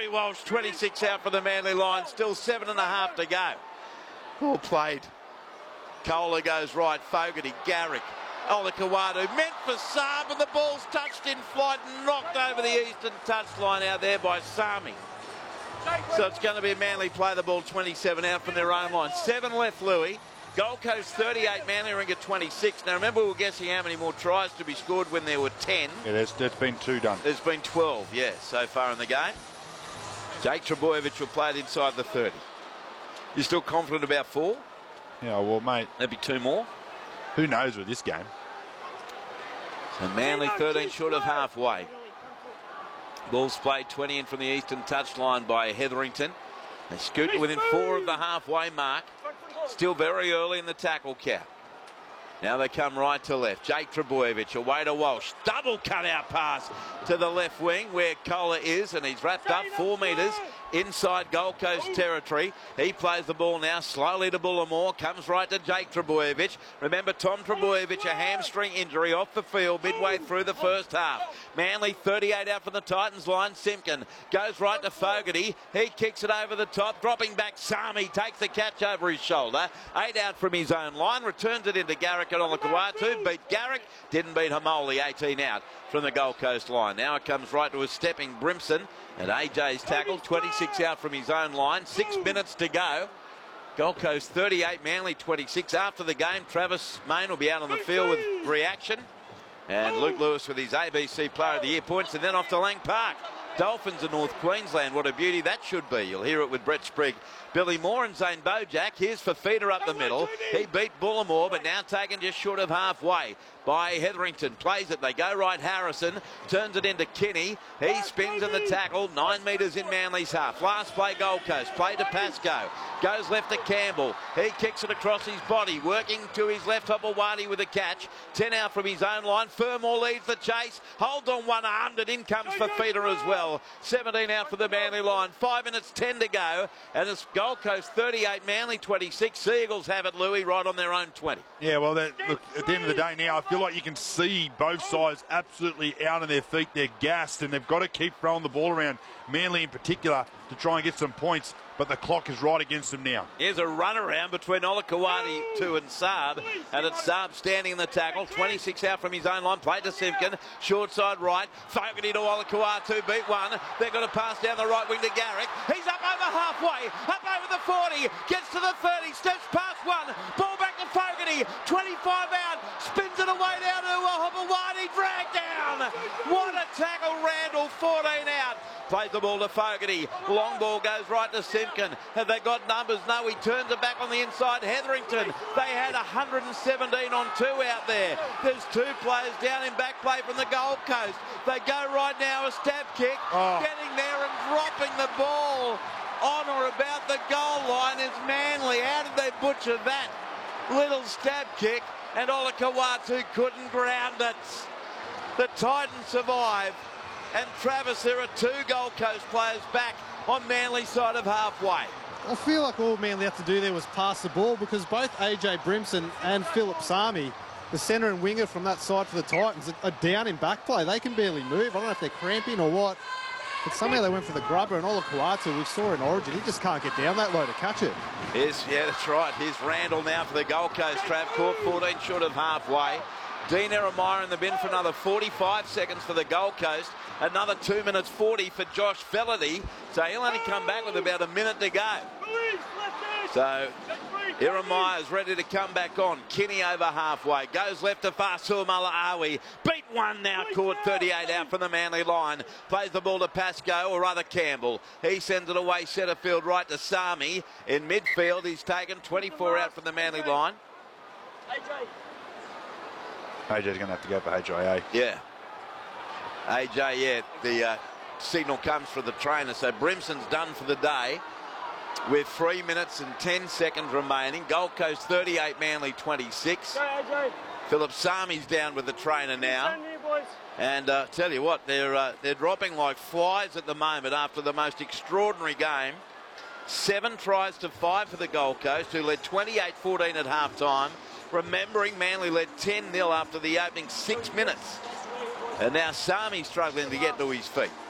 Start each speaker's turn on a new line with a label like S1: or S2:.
S1: Louis Walsh, 26 out for the Manly line. Still 7.5 to go. All played. Kohler goes right. Fogarty, Garrick, Olakau'atu, meant for Saab, and the ball's touched in flight and knocked over the eastern touchline out there by Sami. So it's going to be a Manly play the ball 27 out from their own line. 7 left, Louis. Gold Coast 38, Manly Ringer 26. Now remember, we were guessing how many more tries to be scored when there were 10.
S2: Yeah, there's been 2 done.
S1: There's been 12, yeah, so far in the game. Jake Trbojevic will play it inside the 30. You still confident about 4?
S2: Yeah, well, mate.
S1: There'll be 2 more.
S2: Who knows with this game?
S1: So Manly 13 short of halfway. Ball's played 20 in from the eastern touchline by Hetherington. They scoot to within 4 of the halfway mark. Still very early in the tackle count. Now they come right to left. Jake Trbojevic away to Walsh. Double cutout pass to the left wing where Kohler is, and he's wrapped up 4 metres inside Gold Coast territory. He plays the ball now slowly to Bullimore. Comes right to Jake Trbojevic. Remember, Tom Trbojevic, a hamstring injury off the field midway through the first half. Manly 38 out from the Titans line. Simpkin goes right to Fogarty. He kicks it over the top. Dropping back, Sami takes the catch over his shoulder. 8 out from his own line. Returns it into Garrick and Olakau'atu. Beat Garrick. Didn't beat Hamoli. 18 out from the Gold Coast line. Now it comes right to a stepping Brimson. And AJ's tackle, 26 out from his own line. 6 minutes to go. Gold Coast 38, Manly 26. After the game, Travis Main will be out on the field with reaction. And Luke Lewis with his ABC Player of the Year points. And then off to Lang Park. Dolphins of North Queensland. What a beauty that should be. You'll hear it with Brett Sprigg, Billy Moore and Zane Bojack. Here's Fafita up the middle. He beat Bullimore, but now taken just short of halfway by Hetherington. Plays it. They go right. Harrison turns it into Kinney. He spins in the tackle. 9 metres in Manly's half. Last play, Gold Coast. Play to Pascoe. Goes left to Campbell. He kicks it across his body. Working to his left, Hopewadi with a catch. 10 out from his own line. Fermor leads the chase. Holds on one-armed, and in comes Fafita as well. 17 out for the Manly line. 5 minutes 10 to go. And it's Gold Coast 38, Manly 26. Seagulls have it, Louis, right on their own 20.
S2: Yeah, well, look, at the end of the day now, I feel like you can see both sides absolutely out on their feet. They're gassed, and they've got to keep throwing the ball around, Manly in particular, to try and get some points. But the clock is right against them now.
S1: Here's a run around between Olakau'atu and Saab. And it's Saab standing in the tackle. 26 out from his own line. Play to Simpkin. Short side right. Fogarty to Olakau'atu. Beat one. They're going to pass down the right wing to Garrick. He's up over halfway. Up over the 40. Gets to the 30. Steps past one. Ball back to Fogarty. 25 out. Spins it away down to Hopewadi. Dragged down. What a tackle, Randall. 14 out. Plays the ball to Fogarty. Long ball goes right to Simpkin. Have they got numbers? No, he turns it back on the inside. Hetherington. They had 117 on 2 out there. There's 2 players down in back play from the Gold Coast. They go right now, a stab kick. Getting there and dropping the ball on or about the goal line is Manly. How did they butcher that? Little stab kick, and Olakau'atu couldn't ground it. The Titans survive. And Travis, there are 2 Gold Coast players back on Manly's side of halfway.
S3: I feel like all Manly had to do there was pass the ball, because both AJ Brimson and Philip Sami, the centre and winger from that side for the Titans, are down in back play. They can barely move. I don't know if they're cramping or what, but somehow they went for the grubber, and Olakau'atu, we saw in Origin, he just can't get down that low to catch it.
S1: Yeah, that's right. Here's Randall now for the Gold Coast. Trav Court 14 short of halfway. Dean Eremire in the bin for another 45 seconds for the Gold Coast. Another 2 minutes 40 for Josh Fellerty. So he'll only come back with about a minute to go. So Eremire's ready to come back on. Kinney over halfway. Goes left to Fasul Malaawi. Beat one now. Caught 38 out from the Manly line. Plays the ball to Pascoe, or rather Campbell. He sends it away centre field right to Sami. In midfield, he's taken 24 out from the Manly line.
S2: AJ's going to have to go for HIA.
S1: Yeah. AJ, yeah, the signal comes for the trainer. So Brimson's done for the day with 3 minutes and 10 seconds remaining. Gold Coast 38, Manly 26. Philip Sami's down with the trainer now. And tell you what, they're dropping like flies at the moment after the most extraordinary game. 7 tries to 5 for the Gold Coast, who led 28-14 at half-time. Remembering Manly led 10-0 after the opening 6 minutes. And now Sami's struggling to get to his feet.